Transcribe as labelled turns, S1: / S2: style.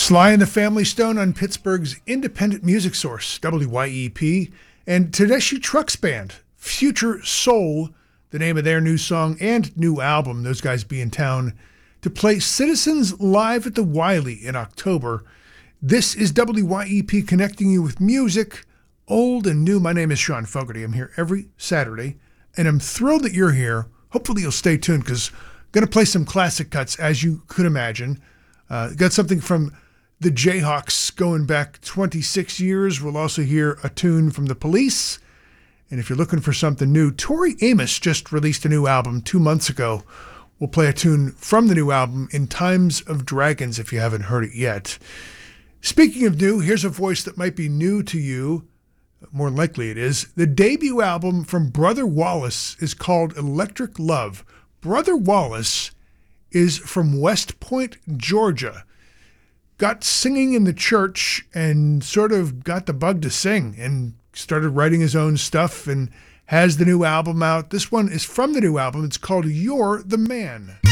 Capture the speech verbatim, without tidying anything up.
S1: Sly and the Family Stone on Pittsburgh's independent music source, W Y E P, and Tedeschi Trucks Band, Future Soul, the name of their new song and new album. Those guys be in town to play Citizens Live at the Wiley in October. This is W Y E P connecting you with music, old and new. My name is Sean Fogarty. I'm here every Saturday, and I'm thrilled that you're here. Hopefully you'll stay tuned because I'm going to play some classic cuts, as you could imagine. Uh, got something from the Jayhawks going back twenty-six years. We'll also hear a tune from the Police. And if you're looking for something new, Tori Amos just released a new album two months ago. We'll play a tune from the new album, In Times of Dragons, if you haven't heard it yet. Speaking of new, here's a voice that might be new to you. More likely it is. The debut album from Brother Wallace is called Electric Love. Brother Wallace is from West Point, Georgia. Got singing in the church and sort of got the bug to sing and started writing his own stuff and has the new album out. This one is from the new album. It's called You're the Man.